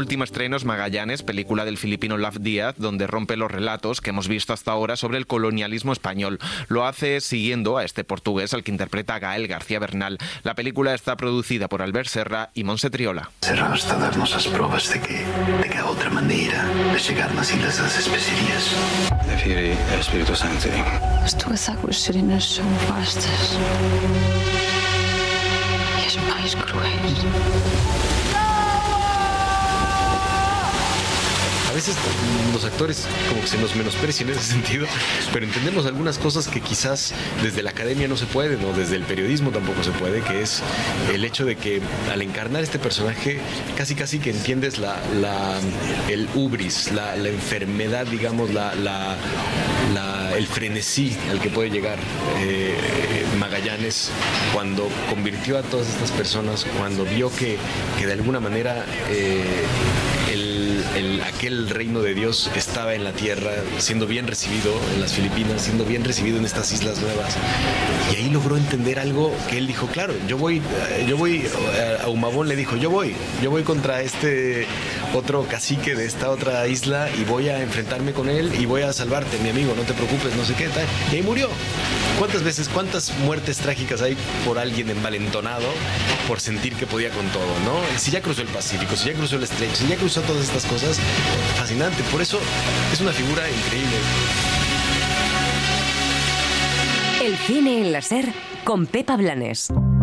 último estreno es Magallanes, película del filipino Laf Díaz, donde rompe los relatos que hemos visto hasta ahora sobre el colonialismo español. Lo hace siguiendo a este portugués al que interpreta Gael García Bernal. La película está producida por Albert Serra y Montse Triola. Serra está a dar-nos as provas de que há outra maneira de chegar nas Ilhas das Especiarias. Prefiro o Espírito Santo. As tuas águas serenas são vastas e as mais cruéis. A veces los actores como que se nos menosprecian en ese sentido, pero entendemos algunas cosas que quizás desde la academia no se pueden, o desde el periodismo tampoco se puede, que es el hecho de que al encarnar este personaje casi que entiendes el hubris, la enfermedad, digamos, el frenesí al que puede llegar Magallanes cuando convirtió a todas estas personas, cuando vio que de alguna manera aquel reino de Dios estaba en la tierra, siendo bien recibido en las Filipinas, siendo bien recibido en estas islas nuevas. Y ahí logró entender algo que él dijo, claro, yo voy, a Humabón le dijo, yo voy contra este otro cacique de esta otra isla y voy a enfrentarme con él y voy a salvarte, mi amigo, no te preocupes, no sé qué, tal. Y ahí murió. ¿Cuántas muertes trágicas hay por alguien envalentonado por sentir que podía con todo, ¿no? Si ya cruzó el Pacífico, si ya cruzó el Estrecho, si ya cruzó todas estas cosas, fascinante. Por eso es una figura increíble. El cine en la SER con Pepa Blanes.